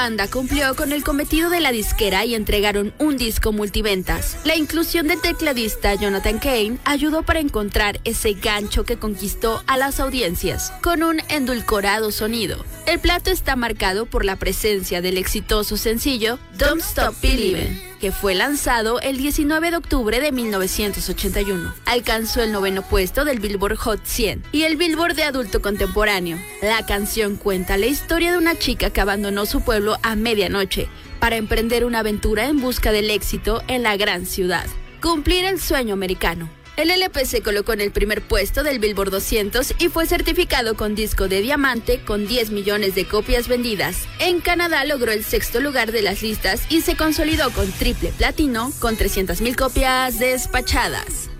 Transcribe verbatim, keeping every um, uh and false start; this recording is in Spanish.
banda cumplió con el cometido de la disquera y entregaron un disco multiventas. La inclusión del tecladista Jonathan Cain ayudó para encontrar ese gancho que conquistó a las audiencias, con un endulcorado sonido. El plato está marcado por la presencia del exitoso sencillo Don't Stop Believin', que fue lanzado el diecinueve de octubre de mil novecientos ochenta y uno. Alcanzó el noveno puesto del Billboard Hot cien y el Billboard de adulto contemporáneo. La canción cuenta la historia de una chica que abandonó su pueblo a medianoche para emprender una aventura en busca del éxito en la gran ciudad. Cumplir el sueño americano. El L P se colocó en el primer puesto del Billboard doscientos y fue certificado con disco de diamante con diez millones de copias vendidas. En Canadá logró el sexto lugar de las listas y se consolidó con triple platino con trescientas mil copias despachadas.